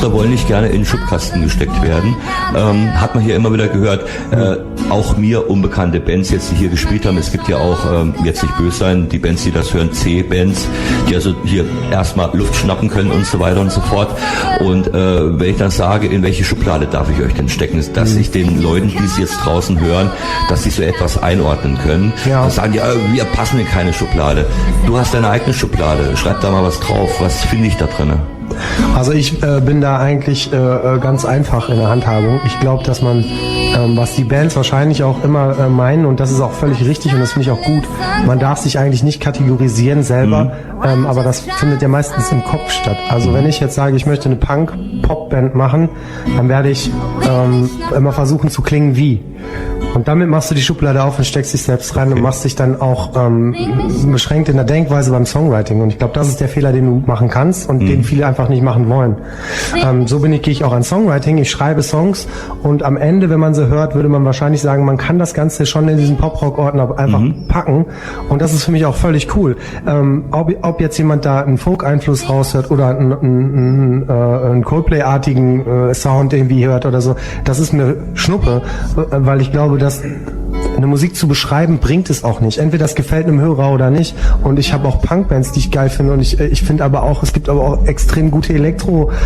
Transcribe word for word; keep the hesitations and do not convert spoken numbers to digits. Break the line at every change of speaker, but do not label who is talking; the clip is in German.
Künstler wollen nicht gerne in den Schubkasten gesteckt werden. Ähm, hat man hier immer wieder gehört, äh, auch mir unbekannte Bands jetzt, die hier gespielt haben. Es gibt ja auch, ähm, jetzt nicht böse sein, die Bands, die das hören, C-Bands, die also hier erstmal Luft schnappen können und so weiter und so fort. Und äh, wenn ich dann sage, in welche Schublade darf ich euch denn stecken, dass ich den Leuten, die es jetzt draußen hören, dass sie so etwas einordnen können. Ja. Dann sagen die, äh, wir passen in keine Schublade. Du hast deine eigene Schublade, schreib da mal was drauf. Was finde ich da drin?
Also ich äh, bin da eigentlich äh, ganz einfach in der Handhabung. Ich glaube, dass man, ähm, was die Bands wahrscheinlich auch immer äh, meinen, und das ist auch völlig richtig und das finde ich auch gut, man darf sich eigentlich nicht kategorisieren selber, mhm. ähm, aber das findet ja meistens im Kopf statt. Also wenn ich jetzt sage, ich möchte eine Punk-Pop-Band machen, dann werde ich ähm, immer versuchen zu klingen wie. Und damit machst du die Schublade auf und steckst dich selbst rein, okay. Und machst dich dann auch ähm, beschränkt in der Denkweise beim Songwriting. Und ich glaube, das ist der Fehler, den du machen kannst und mhm. den viele einfach nicht machen wollen. Ähm, so bin ich, gehe ich auch an Songwriting. Ich schreibe Songs und am Ende, wenn man sie hört, würde man wahrscheinlich sagen, man kann das Ganze schon in diesen Pop-Rock-Ordner einfach mhm. packen. Und das ist für mich auch völlig cool. Ähm, ob, ob jetzt jemand da einen Folk-Einfluss raushört oder einen, einen, einen, einen Coldplay-artigen äh, Sound irgendwie hört oder so, das ist mir Schnuppe, weil ich glaube, dass eine Musik zu beschreiben, bringt es auch nicht. Entweder das gefällt einem Hörer oder nicht. Und ich habe auch Punkbands, die ich geil finde. Und ich, ich finde aber auch, es gibt aber auch extrem gute Elektro-